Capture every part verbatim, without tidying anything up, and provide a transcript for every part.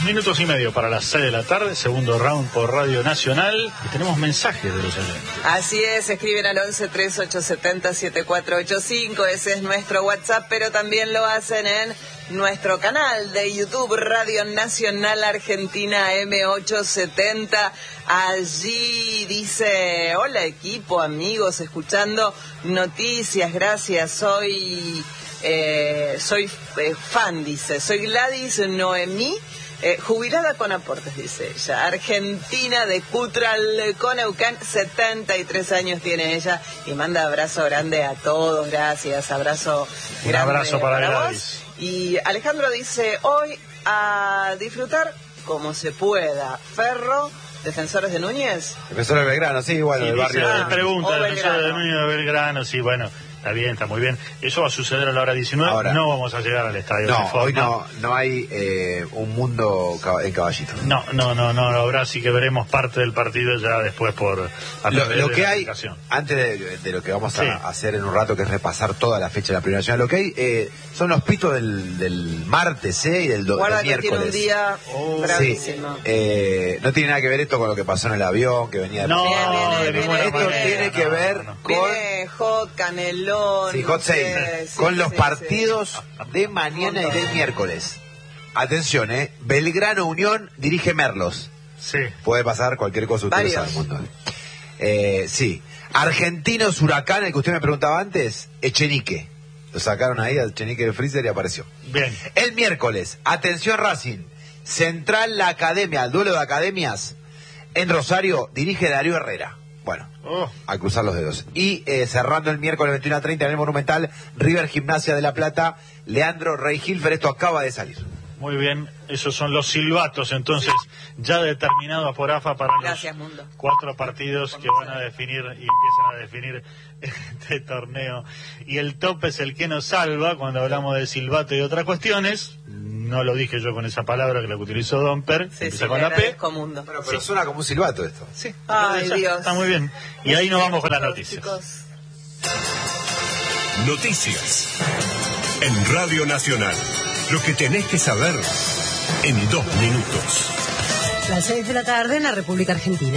minutos y medio para las seis de la tarde, segundo round por Radio Nacional, y tenemos mensajes de los oyentes. Así es, escriben al once treinta y ocho setenta setenta y cuatro ochenta y cinco, ese es nuestro WhatsApp, pero también lo hacen en nuestro canal de YouTube, Radio Nacional Argentina M ochocientos setenta. Allí dice: hola equipo, amigos, escuchando noticias, gracias, soy... Eh, soy eh, fan, dice, soy Gladys Noemí, eh, jubilada con aportes, dice ella, argentina de Cutral, Coneucán, setenta y tres años tiene ella, y manda abrazo grande a todos, gracias, abrazo Un grande abrazo para, para Gladys. vos. Y Alejandro dice: hoy a disfrutar como se pueda, Ferro, Defensores de Núñez. Defensores de Belgrano, sí, bueno, Sí, del dice, barrio. ah, de... pregunta, O Defensores de Belgrano. Núñez de Belgrano, sí, bueno. Está bien, está muy bien. Eso va a suceder a la hora diecinueve. Ahora, no vamos a llegar al estadio. No, de forma. hoy no, no hay eh, un mundo cab- en Caballito. No, no, no, no, habrá, sí que veremos parte del partido ya después por... a Lo, través lo de que la hay, aplicación. antes de, de lo que vamos a Sí. hacer en un rato, que es repasar toda la fecha de la Primera Nacional, lo que hay eh, son los pitos del, del martes eh, y del, do, Guarda del que tiene un miércoles. día Oh. Sí, bravísimo. eh, no tiene nada que ver esto con lo que pasó en el avión, que venía de... No, Viene, viene, de viene, ninguna esto manera, tiene que no, ver no. con... Viene Hot, Canelón. Sí, no Hot sé, Sale, sí, con los sí, partidos sí. de mañana y montón. del miércoles. Atención, eh, Belgrano Unión dirige Merlos. Sí. Puede pasar cualquier cosa, ustedes Varios. saben, mundo. Eh, sí. Argentinos Huracán, el que usted me preguntaba antes, Echenique. Lo sacaron ahí al Echenique del freezer y apareció. Bien. El miércoles, atención Racing, Central La Academia, el duelo de academias, en Rosario, dirige Darío Herrera. Bueno, Oh. a cruzar los dedos. Y eh, cerrando el miércoles veintiuno a treinta en el Monumental, River Gimnasia de La Plata, Leandro Rey Hilfer, esto acaba de salir. Muy bien, esos son los silbatos entonces ya determinados por A F A para Gracias, los mundo. cuatro partidos que van a definir y empiezan a definir este torneo. Y el top es el que nos salva cuando hablamos de silbato y otras cuestiones. No lo dije yo con esa palabra, que la que utilizó Domper, Sí, empieza sí, con le la P. agradezco, mundo. Bueno, pero suena como un silbato esto. Sí, Ay, ya Dios. está muy bien. Y ahí nos vamos con las noticias. Chicos. Noticias en Radio Nacional. Lo que tenés que saber en dos minutos. Las seis de la tarde en la República Argentina.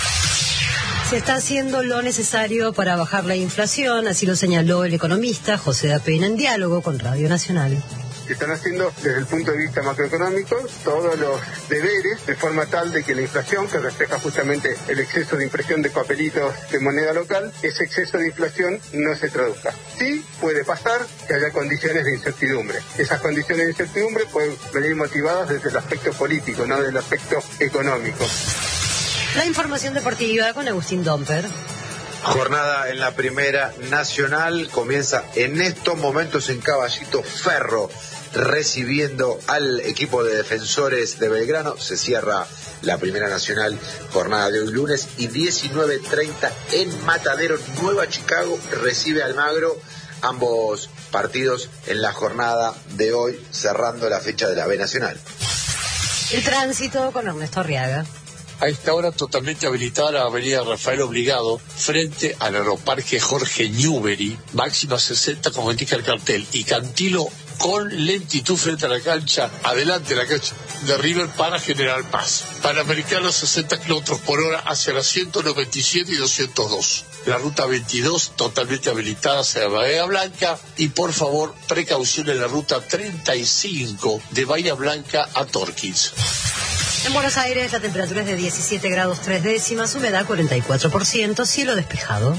Se está haciendo lo necesario para bajar la inflación, así lo señaló el economista José da Pena en diálogo con Radio Nacional. Que están haciendo desde el punto de vista macroeconómico todos los deberes de forma tal de que la inflación, que refleja justamente el exceso de impresión de papelitos de moneda local, ese exceso de inflación no se traduzca. Sí puede pasar que haya condiciones de incertidumbre. Esas condiciones de incertidumbre pueden venir motivadas desde el aspecto político, no desde el aspecto económico. La información deportiva con Agustín Domper. Jornada en la Primera Nacional comienza en estos momentos en Caballito, Ferro recibiendo al equipo de Defensores de Belgrano. Se cierra la Primera Nacional, jornada de hoy lunes, y diecinueve treinta en Matadero, Nueva Chicago, recibe Almagro. Ambos partidos en la jornada de hoy, cerrando la fecha de la B Nacional. El tránsito con Ernesto Arriaga. A esta hora totalmente habilitada la avenida Rafael Obligado frente al aeroparque Jorge Newbery, máxima sesenta como indica el cartel, y Cantilo con lentitud frente a la cancha, adelante la cancha de River para General Paz. Panamericano sesenta kilómetros por hora hacia la ciento noventa y siete y doscientos dos. La ruta veintidós totalmente habilitada hacia Bahía Blanca, y por favor precaución en la ruta treinta y cinco de Bahía Blanca a Torquins. En Buenos Aires la temperatura es de diecisiete grados tres décimas, humedad cuarenta y cuatro por ciento, cielo despejado.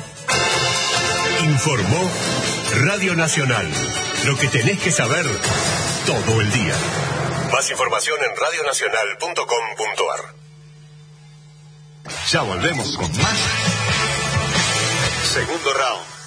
Informó Radio Nacional. Lo que tenés que saber todo el día. Más información en radio nacional punto com punto ar. Ya volvemos con más. Segundo round.